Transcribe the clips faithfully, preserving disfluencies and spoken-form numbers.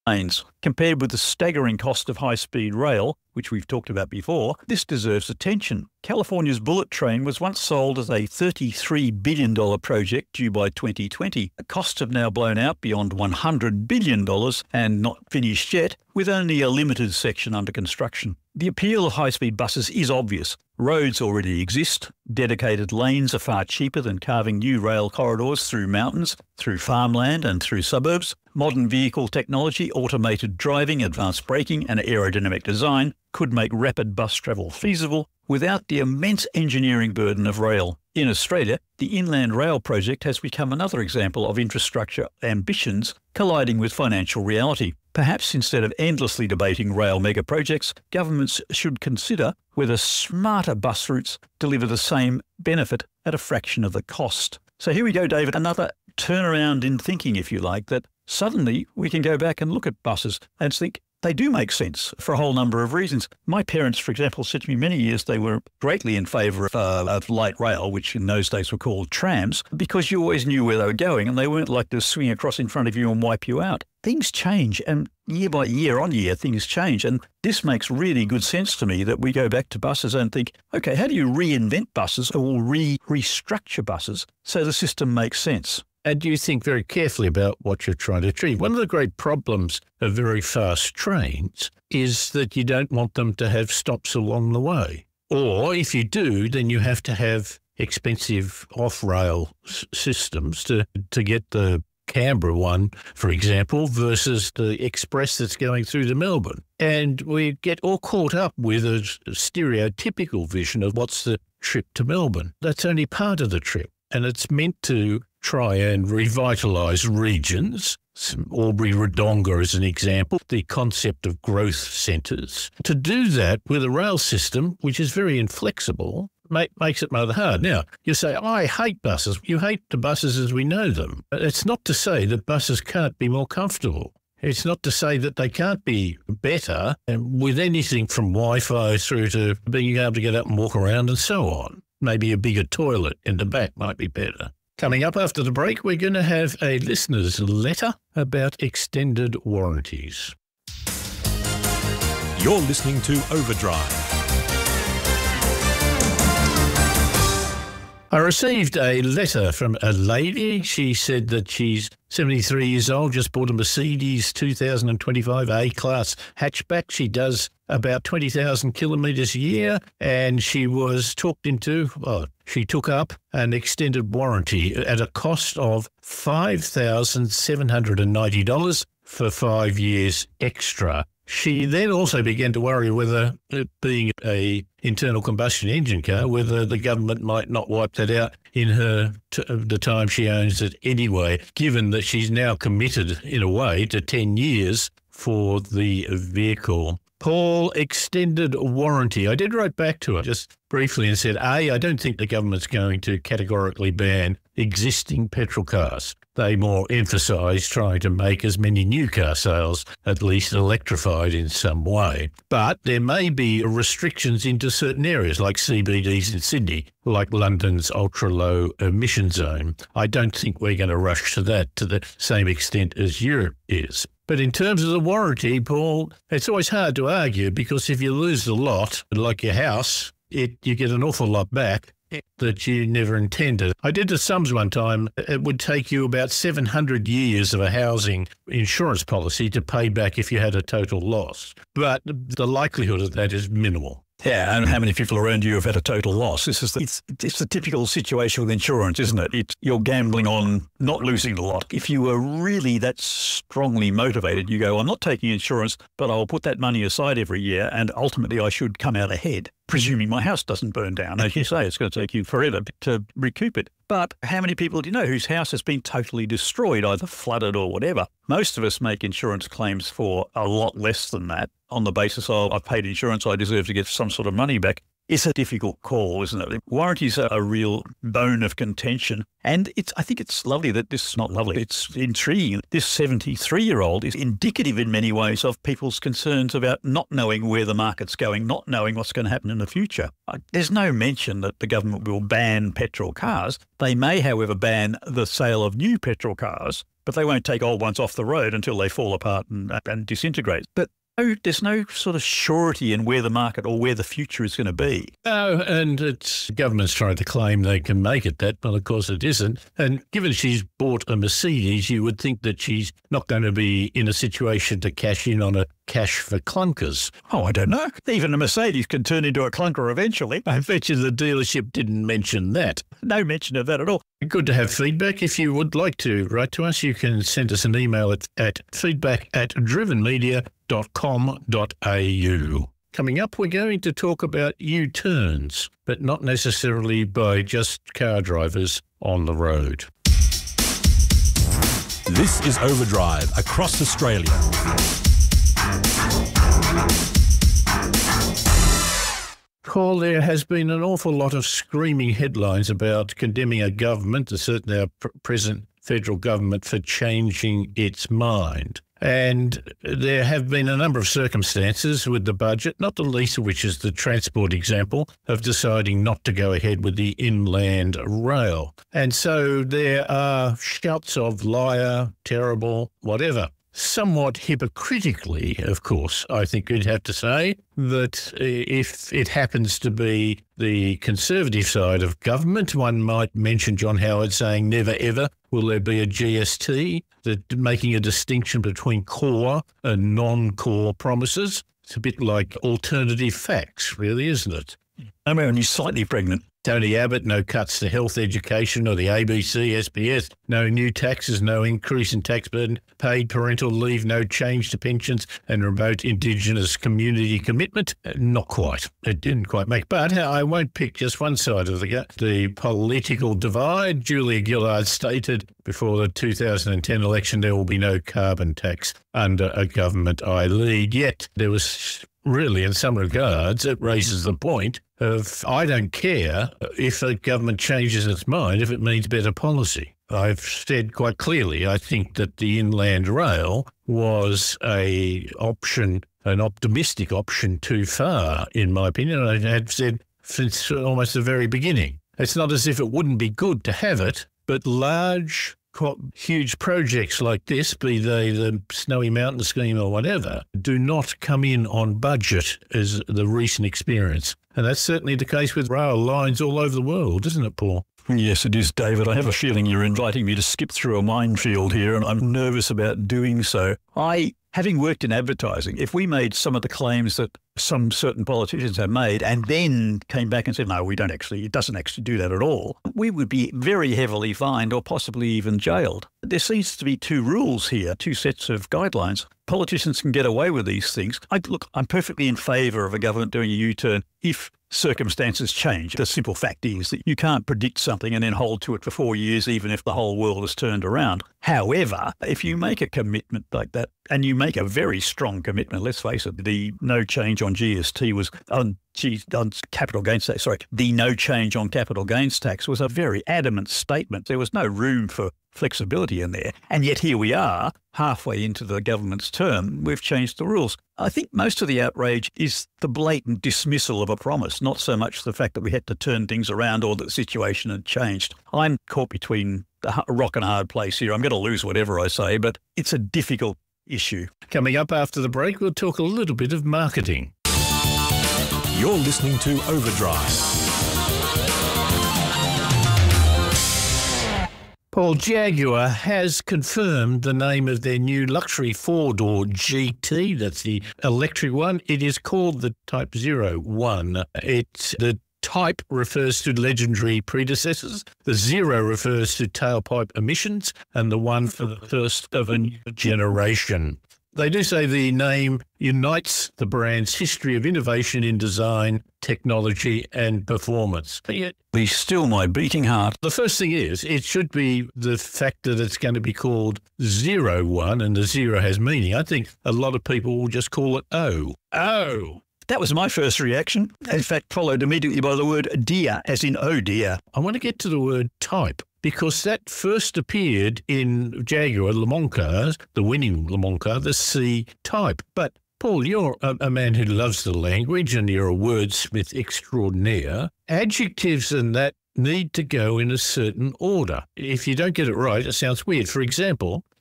lanes. Compared with the staggering cost of high-speed rail, which we've talked about before, this deserves attention. California's bullet train was once sold as a thirty-three billion dollars project due by twenty twenty. The costs have now blown out beyond one hundred billion dollars and not finished yet, with only a limited section under construction. The appeal of high-speed buses is obvious. Roads already exist. Dedicated lanes are far cheaper than carving new rail corridors through mountains, through farmland and through suburbs. Modern vehicle technology, automated driving, advanced braking and aerodynamic design could make rapid bus travel feasible without the immense engineering burden of rail. In Australia, the Inland Rail project has become another example of infrastructure ambitions colliding with financial reality. Perhaps instead of endlessly debating rail mega projects, governments should consider whether smarter bus routes deliver the same benefit at a fraction of the cost. So here we go, David, another turnaround in thinking, if you like, that suddenly we can go back and look at buses and think they do make sense for a whole number of reasons. My parents, for example, said to me many years they were greatly in favour of, uh, of light rail, which in those days were called trams, because you always knew where they were going and they weren't like to swing across in front of you and wipe you out. Things change, and year by year on year, things change. And this makes really good sense to me that we go back to buses and think, okay, how do you reinvent buses or re restructure buses so the system makes sense? And you think very carefully about what you're trying to achieve. One of the great problems of very fast trains is that you don't want them to have stops along the way. Or if you do, then you have to have expensive off-rail s- systems to, to get the Canberra one, for example, versus the express that's going through to Melbourne. And we get all caught up with a stereotypical vision of what's the trip to Melbourne. That's only part of the trip. And it's meant to try and revitalise regions. Albury-Wodonga is an example, the concept of growth centres. To do that with a rail system, which is very inflexible, make, makes it rather hard. Now, you say, oh, I hate buses. You hate the buses as we know them. It's not to say that buses can't be more comfortable. It's not to say that they can't be better with anything from Wi-Fi through to being able to get up and walk around and so on. Maybe a bigger toilet in the back might be better. Coming up after the break, we're going to have a listener's letter about extended warranties. You're listening to Overdrive. I received a letter from a lady. She said that she's seventy-three years old, just bought a Mercedes two thousand twenty-five A-Class hatchback. She does about twenty thousand kilometres a year, and she was talked into, well, she took up an extended warranty at a cost of five thousand seven hundred ninety dollars for five years extra. She then also began to worry whether, it being a internal combustion engine car, whether the government might not wipe that out in her t- the time she owns it anyway, given that she's now committed, in a way, to ten years for the vehicle. Paul, extended warranty. I did write back to her just briefly and said, A, I don't think the government's going to categorically ban existing petrol cars. They more emphasise trying to make as many new car sales at least electrified in some way. But there may be restrictions into certain areas like C B Ds in Sydney, like London's ultra-low emission zone. I don't think we're going to rush to that to the same extent as Europe is. But in terms of the warranty, Paul, it's always hard to argue because if you lose the lot, like your house, it you get an awful lot back that you never intended. I did the sums one time. It would take you about seven hundred years of a housing insurance policy to pay back if you had a total loss. But the likelihood of that is minimal. Yeah, and how many people around you have had a total loss? This is the, it's, it's the typical situation with insurance, isn't it? It's, you're gambling on not losing the lot. If you were really that strongly motivated, you go, I'm not taking insurance, but I'll put that money aside every year and ultimately I should come out ahead, presuming my house doesn't burn down. As you say, it's going to take you forever to recoup it. But how many people do you know whose house has been totally destroyed, either flooded or whatever? Most of us make insurance claims for a lot less than that on the basis of I've paid insurance, I deserve to get some sort of money back. It's a difficult call, isn't it? Warranties are a real bone of contention. And it's, I think it's lovely that this is not lovely. It's intriguing. This seventy-three-year-old is indicative in many ways of people's concerns about not knowing where the market's going, not knowing what's going to happen in the future. There's no mention that the government will ban petrol cars. They may, however, ban the sale of new petrol cars but they won't take old ones off the road until they fall apart and, and disintegrate. But no, there's no sort of surety in where the market or where the future is going to be. No, and it's government's trying to claim they can make it that, but of course it isn't. And given she's bought a Mercedes, you would think that she's not going to be in a situation to cash in on a cash for clunkers. Oh, I don't know. Even a Mercedes can turn into a clunker eventually. I bet you the dealership didn't mention that. No mention of that at all. Good to have feedback. If you would like to write to us, you can send us an email at, at feedback at driven media dot com dot a u. Coming up, we're going to talk about U-turns, but not necessarily by just car drivers on the road. This is Overdrive across Australia. Paul, there has been an awful lot of screaming headlines about condemning a government, certainly our pr- present federal government, for changing its mind. And there have been a number of circumstances with the budget, not the least of which is the transport example of deciding not to go ahead with the inland rail. And so there are shouts of liar, terrible, whatever. Somewhat hypocritically, of course, I think you'd have to say that if it happens to be the Conservative side of government, one might mention John Howard saying never ever will there be a G S T, that making a distinction between core and non-core promises. It's a bit like alternative facts, really, isn't it? I'm only slightly pregnant. Tony Abbott, no cuts to health education or the A B C, S B S, no new taxes, no increase in tax burden, paid parental leave, no change to pensions and remote Indigenous community commitment. Not quite. It didn't quite make. But I won't pick just one side of the, the political divide. Julia Gillard stated before the two thousand ten election there will be no carbon tax under a government I lead. Yet there was really, in some regards, it raises the point of I don't care if the government changes its mind if it means better policy. I've said quite clearly I think that the inland rail was a option, an optimistic option too far, in my opinion. I have said since almost the very beginning. It's not as if it wouldn't be good to have it, but large, quite huge projects like this, be they the Snowy Mountain Scheme or whatever, do not come in on budget as the recent experience. And that's certainly the case with rail lines all over the world, isn't it, Paul? Yes, it is, David. I have a feeling you're inviting me to skip through a minefield here, and I'm nervous about doing so. I, having worked in advertising, if we made some of the claims that some certain politicians have made and then came back and said, no, we don't actually, it doesn't actually do that at all, we would be very heavily fined or possibly even jailed. There seems to be two rules here, two sets of guidelines. Politicians can get away with these things. I, look, I'm perfectly in favour of a government doing a U-turn if circumstances change. The simple fact is that you can't predict something and then hold to it for four years, even if the whole world has turned around. However, if you make a commitment like that, and you make a very strong commitment, let's face it, the no change on G S T was on, on capital gains tax, sorry, the no change on capital gains tax was a very adamant statement. There was no room for flexibility in there. And yet here we are, halfway into the government's term, we've changed the rules. I think most of the outrage is the blatant dismissal of a promise, not so much the fact that we had to turn things around or that the situation had changed. I'm caught between a rock and a hard place here. I'm going to lose whatever I say, but it's a difficult issue. Coming up after the break, we'll talk a little bit of marketing. You're listening to Overdrive. Paul, Jaguar has confirmed the name of their new luxury four-door G T. That's the electric one. It is called the Type zero one. It's the Type refers to legendary predecessors. The zero refers to tailpipe emissions, and the one for the first of a new generation. They do say the name unites the brand's history of innovation in design, technology and performance. But yet, Be still my beating heart. the first thing is, it should be the fact that it's going to be called zero one, and the zero has meaning. I think a lot of people will just call it O. Oh. That was my first reaction. In fact, followed immediately by the word dear, as in oh dear. I want to get to the word type, because that first appeared in Jaguar Le Mans cars, the winning Le Mans car, the C-Type. But, Paul, you're a, a man who loves the language and you're a wordsmith extraordinaire. Adjectives and that need to go in a certain order. If you don't get it right, it sounds weird. For example,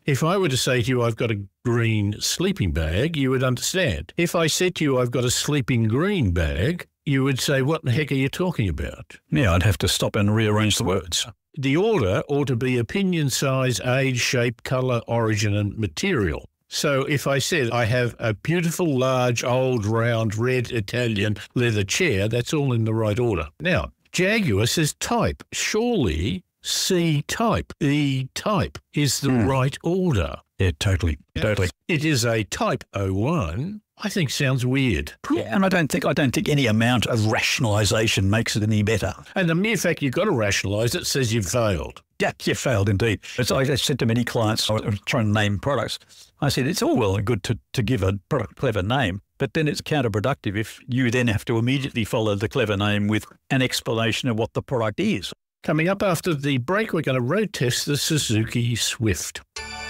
If I were to say to you, I've got a green sleeping bag, you would understand. If I said to you, I've got a sleeping green bag, you would say, what the heck are you talking about? Yeah, I'd have to stop and rearrange the words. The order ought to be opinion, size, age, shape, colour, origin and material. So if I said I have a beautiful, large, old, round, red Italian leather chair, that's all in the right order. Now, Jaguar says type. Surely C type, E type is the mm. right order. Yeah, totally, yeah. totally. It is a type oh one. I think sounds weird. Yeah, and I don't think I don't think any amount of rationalisation makes it any better. And the mere fact you've got to rationalise it says you've failed. Yeah, you failed indeed. As I said to many clients, I was trying to name products. I said, it's all well and good to, to give a product a clever name, but then it's counterproductive if you then have to immediately follow the clever name with an explanation of what the product is. Coming up after the break, we're going to road test the Suzuki Swift.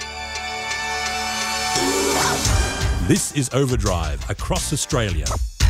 This is Overdrive across Australia.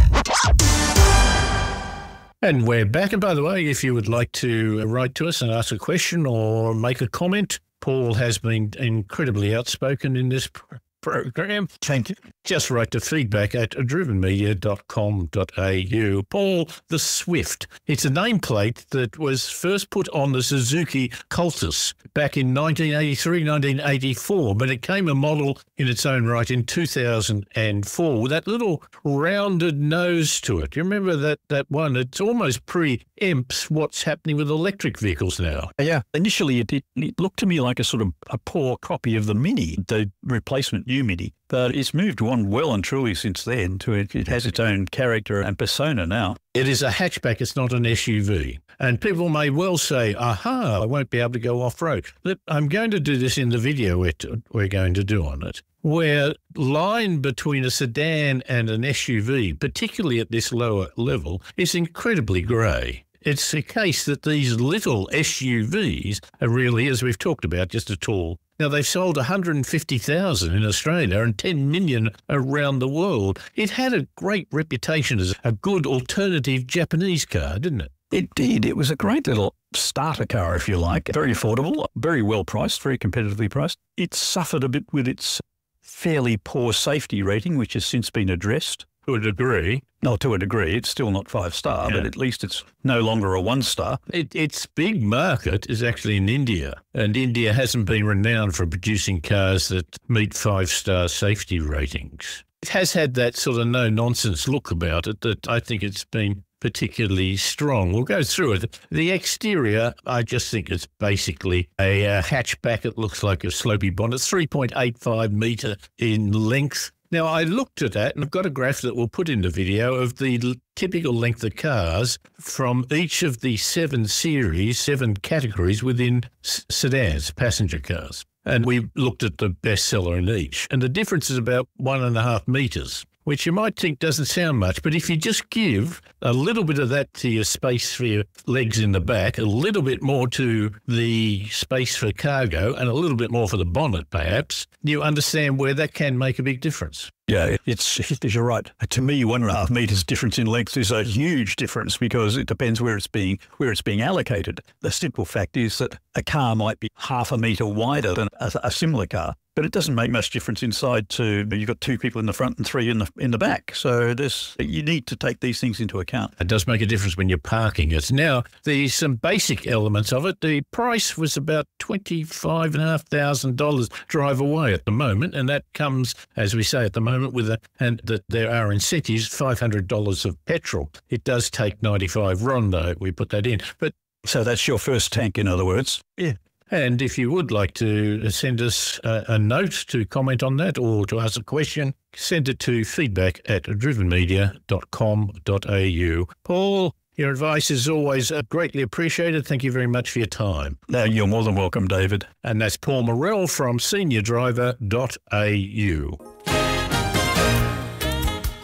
And we're back. And by the way, if you would like to write to us and ask a question or make a comment, Paul has been incredibly outspoken in this pr- program. Thank you. Just write to feedback at driven media dot com dot a u. Paul, the Swift. It's a nameplate that was first put on the Suzuki Cultus back in nineteen eighty-three, nineteen eighty-four, but it came a model in its own right in two thousand four with that little rounded nose to it. You remember that, that one? It's almost pre-empts what's happening with electric vehicles now. Yeah. Initially, it, it, it looked to me like a sort of a poor copy of the Mini, the replacement new Mini. But it's moved on well and truly since then. To it, it has its own character and persona now. It is a hatchback. It's not an S U V. And people may well say, aha, I won't be able to go off-road. But I'm going to do this in the video we're, we're going to do on it, where line between a sedan and an S U V, particularly at this lower level, is incredibly grey. It's a case that these little S U Vs are really, as we've talked about, just a tall. Now, they've sold one hundred fifty thousand in Australia and ten million around the world. It had a great reputation as a good alternative Japanese car, didn't it? It did. It was a great little starter car, if you like. Very affordable, very well priced, very competitively priced. It suffered a bit with its fairly poor safety rating, which has since been addressed. To a degree. No, to a degree. It's still not five-star, yeah. But at least it's no longer a one-star. It, its big market is actually in India, and India hasn't been renowned for producing cars that meet five-star safety ratings. It has had that sort of no-nonsense look about it that I think it's been particularly strong. We'll go through it. The exterior, I just think it's basically a uh, hatchback. It looks like a slopey bonnet, three point eight five metre in length. Now, I looked at that, and I've got a graph that we'll put in the video of the l- typical length of cars from each of the seven series, seven categories within s- sedans, passenger cars. And we looked at the bestseller in each. And the difference is about one and a half metres, which you might think doesn't sound much. But if you just give a little bit of that to your space for your legs in the back, a little bit more to the space for cargo, and a little bit more for the bonnet, perhaps, you understand where that can make a big difference. Yeah, it's, you're right. To me, one and a half metres difference in length is a huge difference because it depends where it's being where it's being allocated. The simple fact is that a car might be half a metre wider than a, a similar car, but it doesn't make much difference inside. To you've got two people in the front and three in the in the back, so there's you need to take these things into account. It does make a difference when you're parking it. Now, there's some basic elements of it. The price was about twenty-five and a half thousand dollars drive away at the moment, and that comes, as we say, at the moment with a and that there are incentives, five hundred dollars of petrol. It does take ninety-five R O N though. We put that in, but so that's your first tank, in other words. Yeah. And if you would like to send us a, a note to comment on that or to ask a question, send it to feedback at driven media dot com dot a u. Paul, your advice is always greatly appreciated. Thank you very much for your time. No, you're more than welcome, David. And that's Paul Morrell from senior driver dot a u.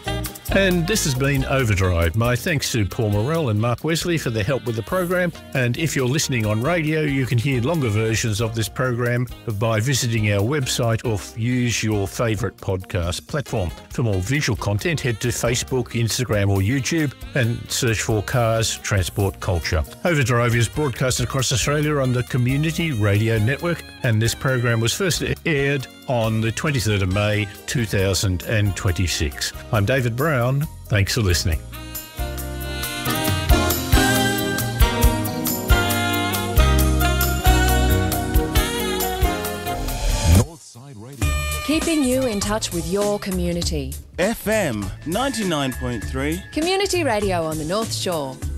And this has been Overdrive. My thanks to Paul Morell and Mark Wesley for their help with the program. And if you're listening on radio, you can hear longer versions of this program by visiting our website or use your favourite podcast platform. For more visual content, head to Facebook, Instagram or YouTube and search for Cars Transport Culture. Overdrive is broadcasted across Australia on the Community Radio Network, and this program was first aired on the twenty-third of May two thousand twenty-six. I'm David Brown. Thanks for listening. Northside Radio. Keeping you in touch with your community. F M ninety-nine point three. Community radio on the North Shore.